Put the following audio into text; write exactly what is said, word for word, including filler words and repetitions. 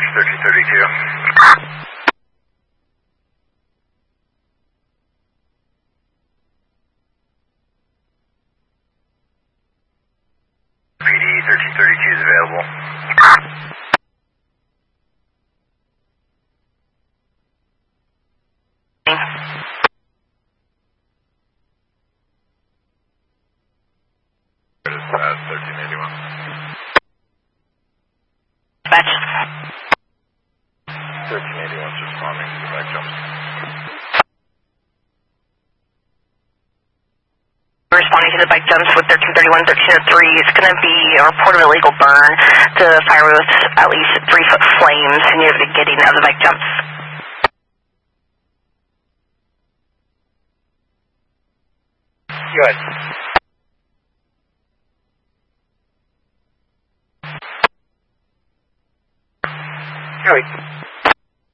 thirteen thirty-two. P D thirteen thirty-two is available. What is that? thirteen eighty-one. Dispatch. thirteen eighty-one is responding to the back jumps. Responding to the bike jumps with thirteen thirty-one, thirteen oh three. It's going to be a report of illegal burn to fire with at least three foot flames near the beginning of the bike jumps. Good. Joey.